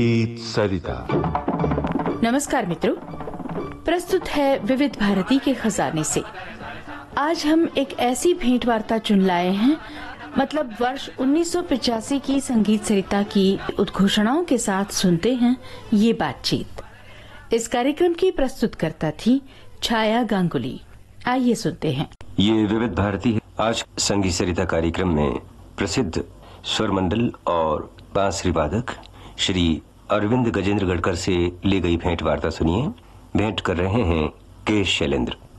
सरिता। नमस्कार मित्रों, प्रस्तुत है विविध भारती के खजाने से। आज हम एक ऐसी भेंट वार्ता चुन लाए हैं, मतलब वर्ष 1985 की संगीत सरिता की उद्घोषणाओं के साथ सुनते हैं ये बातचीत। इस कार्यक्रम की प्रस्तुतकर्ता थी छाया गांगुली। आइए सुनते हैं। ये विविध भारती है। आज संगीत सरिता कार्यक्रम में प्रसिद्ध स्वर मंडल और बांसुरी वादक श्री अरविंद गजेंद्र गढ़कर से ली गई भेंट वार्ता सुनिए। भेंट कर रहे हैं के शैलेंद्र।